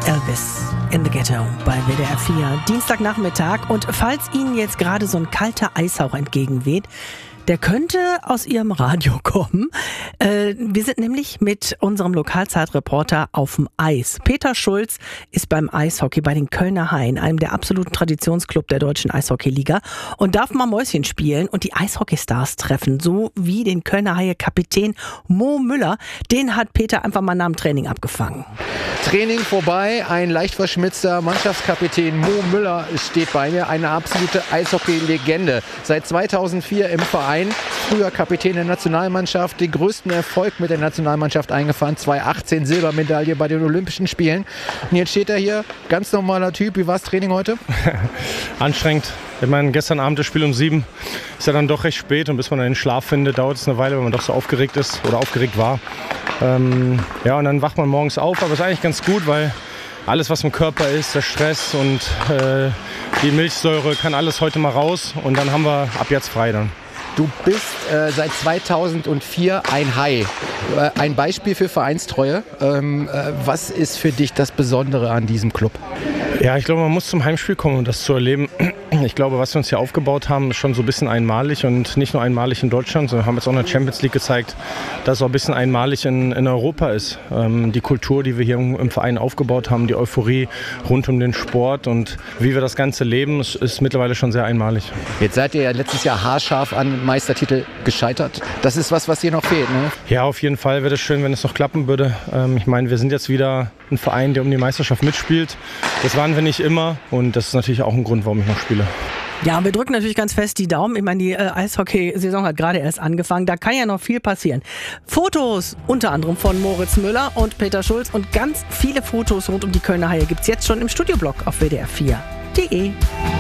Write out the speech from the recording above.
Elvis in the Ghetto bei WDR 4, Dienstagnachmittag. Und falls Ihnen jetzt gerade so ein kalter Eishauch entgegenweht, der könnte aus Ihrem Radio kommen. Wir sind nämlich mit unserem Lokalzeitreporter auf dem Eis. Peter Schulz ist beim Eishockey bei den Kölner Haien, einem der absoluten Traditionsclub der deutschen Eishockeyliga, und darf mal Mäuschen spielen und die Eishockeystars treffen, so wie den Kölner Haie-Kapitän Mo Müller. Den hat Peter einfach mal nach dem Training abgefangen. Training vorbei, ein leicht verschmitzter Mannschaftskapitän Mo Müller steht bei mir, eine absolute Eishockey-Legende. Seit 2004 im Verein, früher Kapitän der Nationalmannschaft, den größten Erfolg mit der Nationalmannschaft eingefahren, 2018 Silbermedaille bei den Olympischen Spielen. Und jetzt steht er hier, ganz normaler Typ. Wie war das Training heute? Anstrengend. Ich meine, gestern Abend das Spiel um 7 ist ja dann doch recht spät, und bis man dann den Schlaf findet, dauert es eine Weile, wenn man doch so aufgeregt ist oder aufgeregt war. Ja, und dann wacht man morgens auf, aber es ist eigentlich ganz gut, weil alles, was im Körper ist, der Stress und die Milchsäure, kann alles heute mal raus, und dann haben wir ab jetzt frei dann. Du bist seit 2004 ein Hai. Ein Beispiel für Vereinstreue. Was ist für dich das Besondere an diesem Club? Ja, ich glaube, man muss zum Heimspiel kommen, um das zu erleben. Ich glaube, was wir uns hier aufgebaut haben, ist schon so ein bisschen einmalig, und nicht nur einmalig in Deutschland, sondern haben jetzt auch in der Champions League gezeigt, dass es auch ein bisschen einmalig in Europa ist. Die Kultur, die wir hier im Verein aufgebaut haben, die Euphorie rund um den Sport und wie wir das Ganze leben, ist mittlerweile schon sehr einmalig. Jetzt seid ihr ja letztes Jahr haarscharf an Meistertitel gescheitert. Das ist was dir noch fehlt, ne? Ja, auf jeden Fall wäre es schön, wenn es noch klappen würde. Ich meine, wir sind jetzt wieder ein Verein, der um die Meisterschaft mitspielt. Das waren wir nicht immer, und das ist natürlich auch ein Grund, warum ich noch spiele. Ja, wir drücken natürlich ganz fest die Daumen. Ich meine, die Eishockey-Saison hat gerade erst angefangen. Da kann ja noch viel passieren. Fotos unter anderem von Moritz Müller und Peter Schulz und ganz viele Fotos rund um die Kölner Haie gibt's jetzt schon im Studioblog auf WDR4.de.